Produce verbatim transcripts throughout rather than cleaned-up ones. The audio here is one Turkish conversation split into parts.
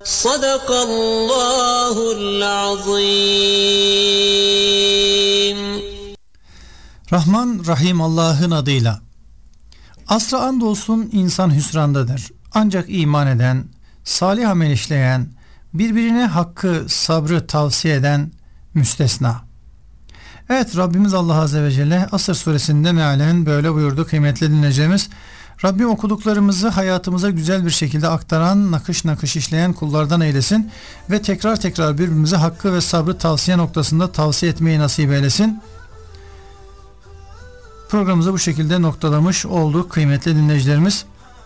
Sadakallahul azim. Rahman Rahim Allah'ın adıyla. Asra andolsun insan hüsrandadır. Ancak iman eden, salih amel işleyen, birbirine hakkı, sabrı tavsiye eden müstesna. Evet, Rabbimiz Allah Azze ve Celle Asr suresinde mealen böyle buyurdu kıymetli dinleyeceğimiz. Rabbim okuduklarımızı hayatımıza güzel bir şekilde aktaran, nakış nakış işleyen kullardan eylesin ve tekrar tekrar birbirimize hakkı ve sabrı tavsiye noktasında tavsiye etmeyi nasip eylesin. Programımızı bu şekilde noktalamış olduk kıymetli dinleyicilerimiz.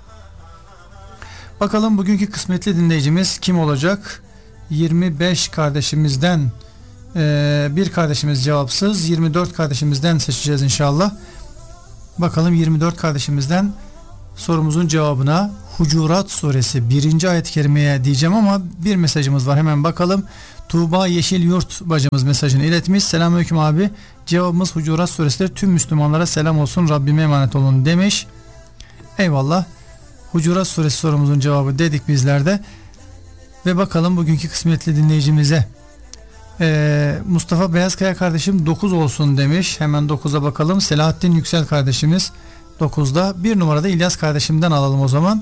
Bakalım bugünkü kısmetli dinleyicimiz kim olacak? yirmi beş kardeşimizden e, bir kardeşimiz cevapsız, yirmi dört kardeşimizden seçeceğiz inşallah. Bakalım yirmi dört kardeşimizden sorumuzun cevabına. Hucurat suresi birinci ayet-i kerimeye diyeceğim ama bir mesajımız var, hemen bakalım. Tuğba Yeşil Yurt bacımız mesajını iletmiş. Selamünaleyküm abi. Cevabımız Hucurat suresidir. Tüm Müslümanlara selam olsun. Rabbime emanet olun demiş. Eyvallah. Hucurat suresi sorumuzun cevabı dedik bizler de. Ve bakalım bugünkü kısmetli dinleyicimize. Ee, Mustafa Beyazkaya kardeşim dokuz olsun demiş. Hemen dokuza bakalım. Selahattin Yüksel kardeşimiz dokuzda. Bir numarada İlyas kardeşimden alalım o zaman.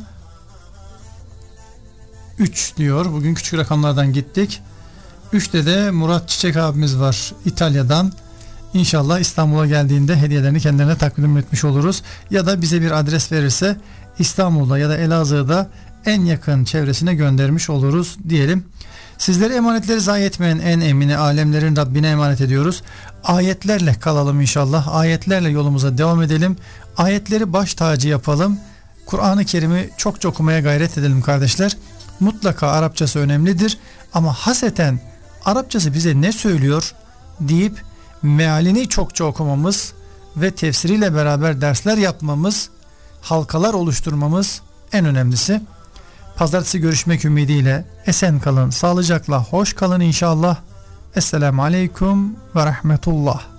üç diyor. Bugün küçük rakamlardan gittik. üçte de Murat Çiçek abimiz var İtalya'dan. İnşallah İstanbul'a geldiğinde hediyelerini kendilerine takdim etmiş oluruz. Ya da bize bir adres verirse İstanbul'da ya da Elazığ'da en yakın çevresine göndermiş oluruz diyelim. Sizleri emanetleri zayi etmeyen en emini alemlerin Rabbine emanet ediyoruz. Ayetlerle kalalım inşallah. Ayetlerle yolumuza devam edelim. Ayetleri baş tacı yapalım. Kur'an-ı Kerim'i çok çok okumaya gayret edelim kardeşler. Mutlaka Arapçası önemlidir ama haseten Arapçası bize ne söylüyor deyip mealini çokça okumamız ve tefsiriyle beraber dersler yapmamız, halkalar oluşturmamız en önemlisi. Pazartesi görüşmek ümidiyle esen kalın, sağlıcakla, hoş kalın inşallah. Esselamu Aleyküm ve Rahmetullah.